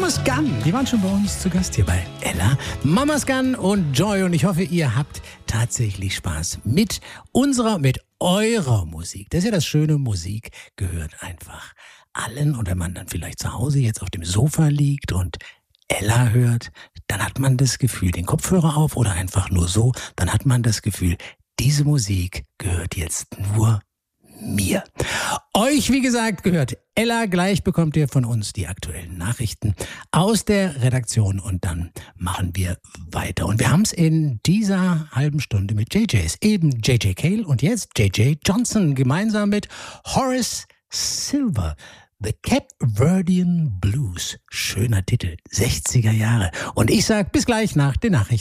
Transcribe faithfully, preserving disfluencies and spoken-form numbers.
Mamas Gun, die waren schon bei uns zu Gast hier bei Ella. Mamas Gun und Joy, und ich hoffe, ihr habt tatsächlich Spaß mit unserer, mit eurer Musik. Das ist ja das Schöne, Musik gehört einfach allen. Und wenn man dann vielleicht zu Hause jetzt auf dem Sofa liegt und Ella hört, dann hat man das Gefühl, den Kopfhörer auf oder einfach nur so, dann hat man das Gefühl, diese Musik gehört jetzt nur mir. Euch, wie gesagt, gehört Ella. Gleich bekommt ihr von uns die aktuellen Nachrichten aus der Redaktion und dann machen wir weiter. Und wir haben es in dieser halben Stunde mit J Js. Eben J J Cale und jetzt J J Johnson gemeinsam mit Horace Silver. The Cape Verdean Blues. Schöner Titel, sechziger Jahre. Und ich sag bis gleich nach den Nachrichten.